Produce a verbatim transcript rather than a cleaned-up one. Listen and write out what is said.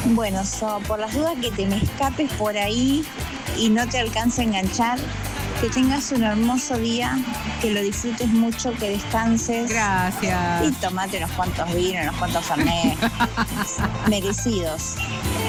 Bueno, So, por las dudas que te me escapes por ahí y no te alcance a enganchar, que tengas un hermoso día, que lo disfrutes mucho, que descanses. Gracias. Y tomate unos cuantos vinos, unos cuantos fernet. Merecidos.